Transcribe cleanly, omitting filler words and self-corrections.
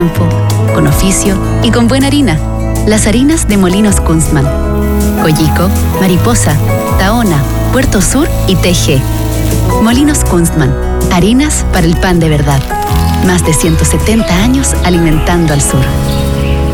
con oficio y con buena harina. Las harinas de Molinos Kunstmann. Coyico, Mariposa, Tahona, Puerto Sur y TG. Molinos Kunstmann. Harinas para el pan de verdad. Más de 170 años alimentando al sur.